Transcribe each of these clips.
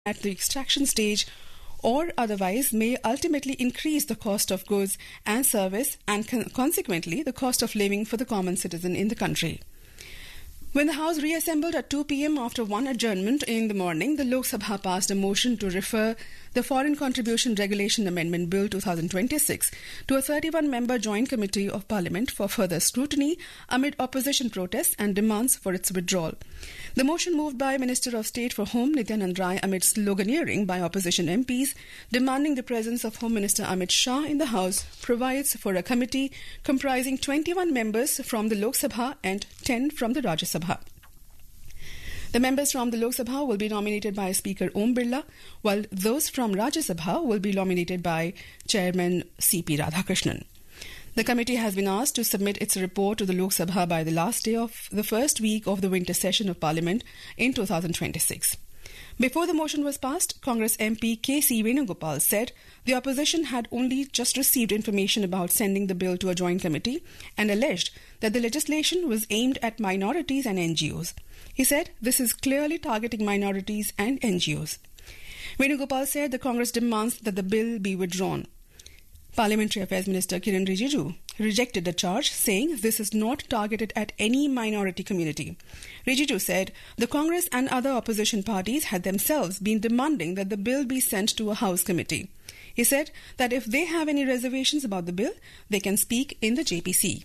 at the extraction stage or otherwise may ultimately increase the cost of goods and service and consequently the cost of living for the common citizen in the country. When the House reassembled at 2 p.m. after one adjournment in the morning, the Lok Sabha passed a motion to refer the Foreign Contribution Regulation Amendment Bill 2026 to a 31-member Joint Committee of Parliament for further scrutiny amid opposition protests and demands for its withdrawal. The motion moved by Minister of State for Home Nityanand Rai amid sloganeering by opposition MPs demanding the presence of Home Minister Amit Shah in the House provides for a committee comprising 21 members from the Lok Sabha and 10 from the Rajya Sabha. The members from the Lok Sabha will be nominated by Speaker Om Birla, while those from Rajya Sabha will be nominated by Chairman C.P. Radhakrishnan. The committee has been asked to submit its report to the Lok Sabha by the last day of the first week of the winter session of Parliament in 2026. Before the motion was passed, Congress MP K.C. Venugopal said the opposition had only just received information about sending the bill to a joint committee and alleged that the legislation was aimed at minorities and NGOs. He said this is clearly targeting minorities and NGOs. Venugopal said the Congress demands that the bill be withdrawn. Parliamentary Affairs Minister Kiren Rijiju rejected the charge, saying this is not targeted at any minority community. Rijiju said the Congress and other opposition parties had themselves been demanding that the bill be sent to a House committee. He said that if they have any reservations about the bill, they can speak in the JPC.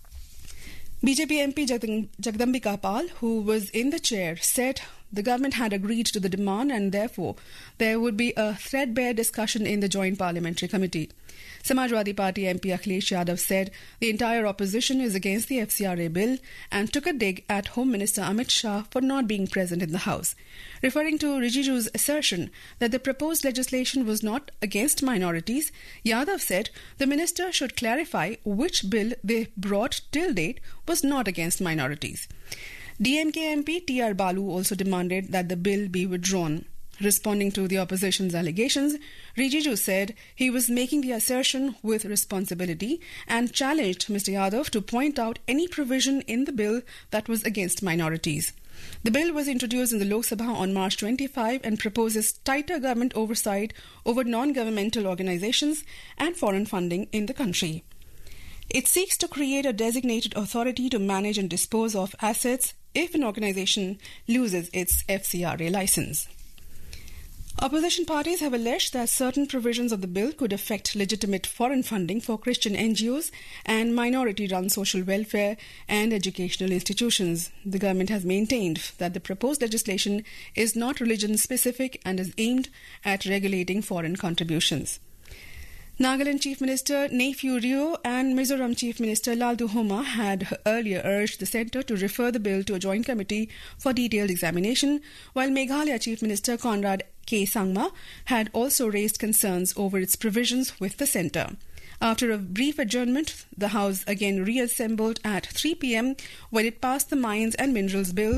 BJP MP Jagdambika Pal, who was in the chair, said the government had agreed to the demand and therefore there would be a threadbare discussion in the Joint Parliamentary Committee. Samajwadi Party MP Akhilesh Yadav said the entire opposition is against the FCRA bill and took a dig at Home Minister Amit Shah for not being present in the House. Referring to Rijiju's assertion that the proposed legislation was not against minorities, Yadav said the minister should clarify which bill they brought till date was not against minorities. DMK MP T.R. Balu also demanded that the bill be withdrawn. Responding to the opposition's allegations, Rijiju said he was making the assertion with responsibility and challenged Mr. Yadav to point out any provision in the bill that was against minorities. The bill was introduced in the Lok Sabha on March 25 and proposes tighter government oversight over non-governmental organizations and foreign funding in the country. It seeks to create a designated authority to manage and dispose of assets if an organization loses its FCRA license. Opposition parties have alleged that certain provisions of the bill could affect legitimate foreign funding for Christian NGOs and minority-run social welfare and educational institutions. The government has maintained that the proposed legislation is not religion-specific and is aimed at regulating foreign contributions. Nagaland Chief Minister Neiphiu Rio and Mizoram Chief Minister Laldu Homa had earlier urged the centre to refer the bill to a joint committee for detailed examination, while Meghalaya Chief Minister Conrad K. Sangma had also raised concerns over its provisions with the centre. After a brief adjournment, the House again reassembled at 3 p.m. when it passed the Mines and Minerals Bill.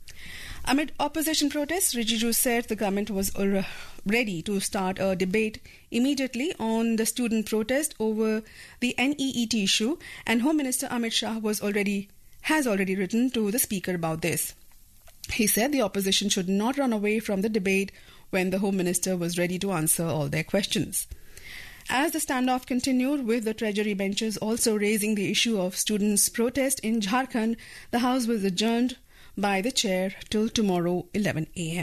Amid opposition protests, Rijiju said the government was ready to start a debate immediately on the student protest over the NEET issue, and Home Minister Amit Shah has already written to the Speaker about this. He said the opposition should not run away from the debate when the Home Minister was ready to answer all their questions. As the standoff continued, with the Treasury benches also raising the issue of students' protest in Jharkhand, the House was adjourned by the chair till tomorrow 11 a.m.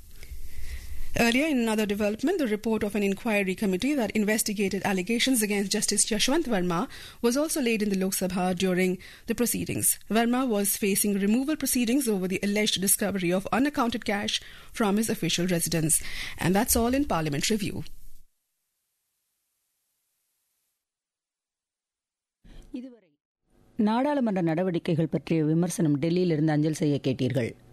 Earlier, in another development, the report of an inquiry committee that investigated allegations against Justice Yashwant Verma was also laid in the Lok Sabha during the proceedings. Verma was facing removal proceedings over the alleged discovery of unaccounted cash from his official residence. And that's all in Parliament Review. நாடாளுமன்ற நடவடிக்கைகள் பற்றிய விமர்சனம் டெல்லியிலிருந்து அஞ்சல் செய்ய கேட்டீர்கள்.